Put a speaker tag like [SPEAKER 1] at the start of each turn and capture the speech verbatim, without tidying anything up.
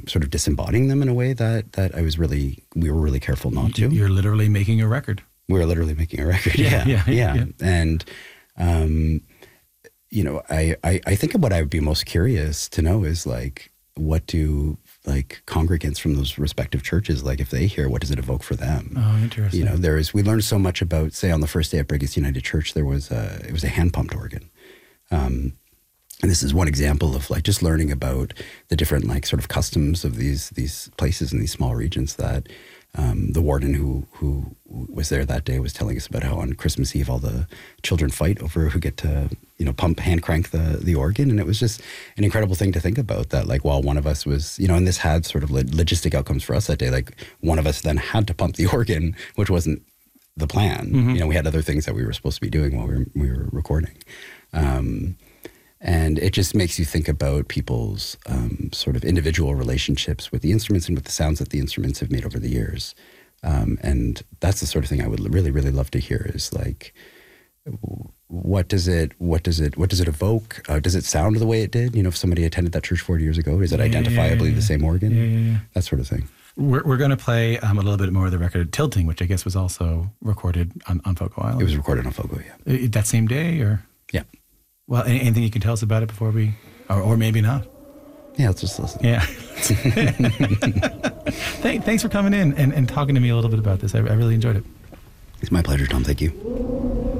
[SPEAKER 1] um, sort of disembodying them in a way that that I was really we were really careful not to.
[SPEAKER 2] You're literally making a record.
[SPEAKER 1] We were literally making a record.
[SPEAKER 2] Yeah,
[SPEAKER 1] Yeah,
[SPEAKER 2] yeah,
[SPEAKER 1] yeah.
[SPEAKER 2] yeah.
[SPEAKER 1] And um, you know, I, I I think what I would be most curious to know is like, what do like congregants from those respective churches, like if they hear, what does it evoke for them?
[SPEAKER 2] Oh, interesting.
[SPEAKER 1] You know, there is, we learned so much about, say on the first day at Brigham United Church, there was a, it was a hand pumped organ. Um, and this is one example of like just learning about the different like sort of customs of these, these places in these small regions that um, the warden who, who was there that day was telling us about how on Christmas Eve, all the children fight over who get to, you know, pump, hand crank the, the organ. And it was just an incredible thing to think about that, like, while one of us was, you know, and this had sort of logistic outcomes for us that day, like one of us then had to pump the organ, which wasn't the plan. Mm-hmm. You know, we had other things that we were supposed to be doing while we were, we were recording. Um, and it just makes you think about people's um, sort of individual relationships with the instruments and with the sounds that the instruments have made over the years. Um, and that's the sort of thing I would really, really love to hear is like, what does it, what does it, what does it evoke? Uh, does it sound the way it did? You know, if somebody attended that church forty years ago, is it
[SPEAKER 2] yeah,
[SPEAKER 1] identifiably
[SPEAKER 2] yeah, yeah, yeah.
[SPEAKER 1] the same organ?
[SPEAKER 2] Yeah, yeah, yeah.
[SPEAKER 1] That sort of thing.
[SPEAKER 2] We're, we're going to play um, a little bit more of the record Tilting, which I guess was also recorded on, on Fogo Island.
[SPEAKER 1] It was recorded on Fogo, yeah.
[SPEAKER 2] Uh, That same day, or?
[SPEAKER 1] Yeah.
[SPEAKER 2] Well, any, anything you can tell us about it before we, or, or maybe not?
[SPEAKER 1] Yeah, let's just listen.
[SPEAKER 2] Yeah. Thank, thanks for coming in and, and talking to me a little bit about this. I, I really enjoyed it.
[SPEAKER 1] It's my pleasure, Tom. Thank you.